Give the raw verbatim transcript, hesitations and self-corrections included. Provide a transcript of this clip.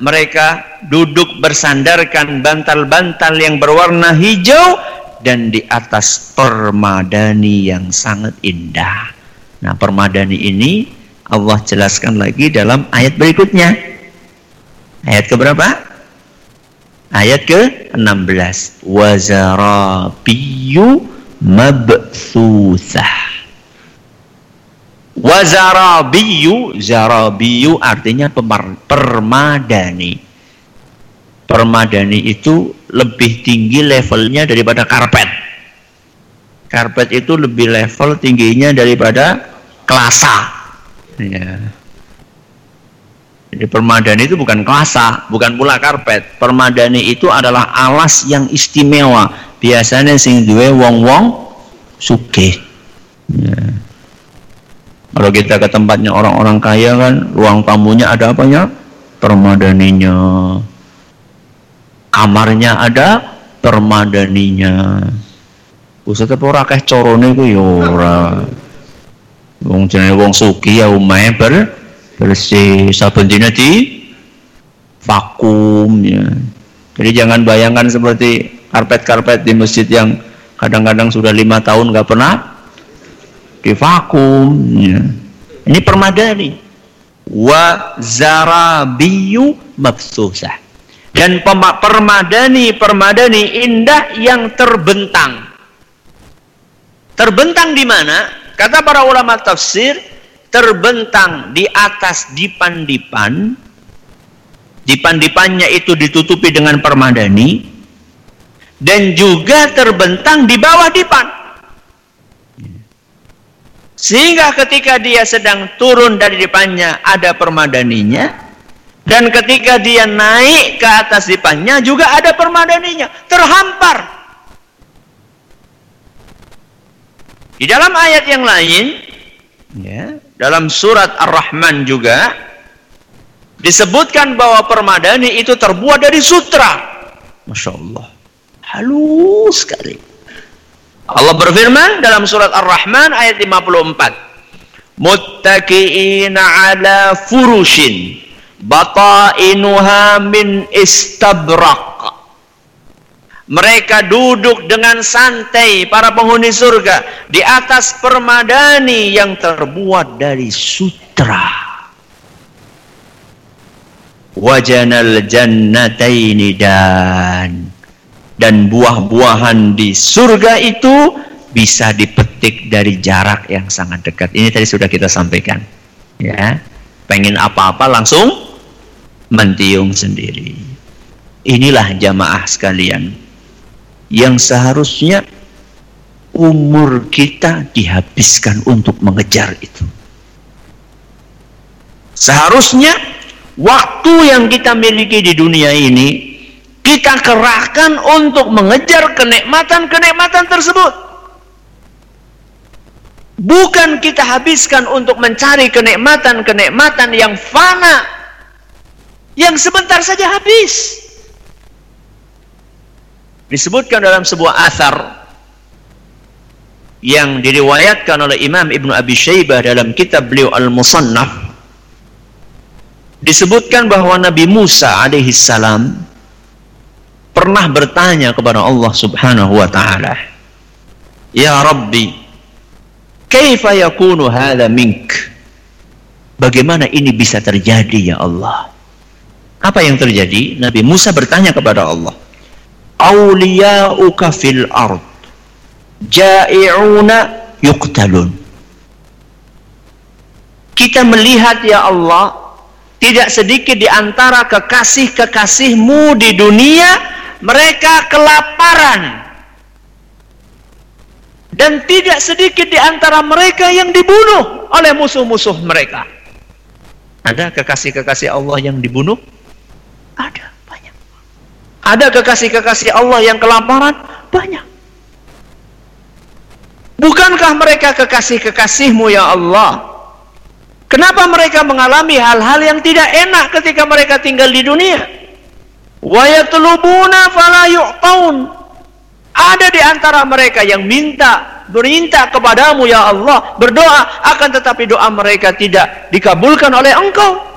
mereka duduk bersandarkan bantal-bantal yang berwarna hijau dan di atas permadani yang sangat indah. Nah, permadani ini Allah jelaskan lagi dalam ayat berikutnya. Ayat ke berapa? Ayat ke enam belas. Wa zarabiyyu mabthutsah. Wa zarabiyyu, zarabiyyu artinya permadani. Permadani itu lebih tinggi levelnya daripada karpet. Karpet itu lebih level tingginya daripada klasa. Ya. Jadi permadani itu bukan klasa, bukan pula karpet. Permadani itu adalah alas yang istimewa. Biasanya sing duwe wong-wong sugih. Ya. Kalau kita ke tempatnya orang-orang kaya kan, ruang tamunya ada apanya? Permadaninya. Kamarnya ada permadaninya. Ustaz apa ora akeh corone ku ya ora. Wong jenenge wong sugih ya omahe ber bersih, saben dina di vakum ya. Jadi jangan bayangkan seperti karpet-karpet di masjid yang kadang-kadang sudah lima tahun nggak pernah di vakum ya. Ini permadani. Wa zarabiyyu mabthutsah. Dan permadani permadani indah yang terbentang. Terbentang di mana? Kata para ulama tafsir, terbentang di atas dipan-dipan. Dipan-dipannya itu ditutupi dengan permadani dan juga terbentang di bawah dipan. Sehingga ketika dia sedang turun dari dipannya ada permadaninya, dan ketika dia naik ke atas dipannya juga ada permadaninya, terhampar. Di dalam ayat yang lain, ya, dalam surat Ar-Rahman juga disebutkan bahwa permadani itu terbuat dari sutra. Masya Allah, halus sekali. Allah berfirman dalam surat Ar-Rahman ayat lima puluh empat, muttaqi'ina ala furushin batainuha min istabraq. Mereka duduk dengan santai, para penghuni surga, di atas permadani yang terbuat dari sutra. Wajanal jannataini dan dan buah-buahan di surga itu bisa dipetik dari jarak yang sangat dekat. Ini tadi sudah kita sampaikan. Ya, pengen apa-apa langsung mentiung sendiri. Inilah jamaah sekalian yang seharusnya umur kita dihabiskan untuk mengejar itu. Seharusnya waktu yang kita miliki di dunia ini kita kerahkan untuk mengejar kenikmatan-kenikmatan tersebut. Bukan kita habiskan untuk mencari kenikmatan-kenikmatan yang fana, yang sebentar saja habis. Disebutkan dalam sebuah athar yang diriwayatkan oleh Imam Ibnu Abi Syaibah dalam kitab beliau Al-Musannaf, disebutkan bahwa Nabi Musa alaihi salam pernah bertanya kepada Allah Subhanahu wa taala, "Ya Rabbi, kaifa yakunu hadza mink?" Bagaimana ini bisa terjadi ya Allah? Apa yang terjadi? Nabi Musa bertanya kepada Allah, "Auliya'uka fil ard ja'i'una yuqtalun." Kita melihat ya Allah, tidak sedikit di antara kekasih-kekasihmu di dunia mereka kelaparan, dan tidak sedikit di antara mereka yang dibunuh oleh musuh-musuh mereka. Ada kekasih-kekasih Allah yang dibunuh? Ada, banyak. Ada kekasih-kekasih Allah yang kelaparan? Banyak. Bukankah mereka kekasih-kekasihmu ya Allah? Kenapa mereka mengalami hal-hal yang tidak enak ketika mereka tinggal di dunia? Wa yatlubuna fala yu'taun. Ada di antara mereka yang minta, berminta kepadamu ya Allah, berdoa, akan tetapi doa mereka tidak dikabulkan oleh Engkau.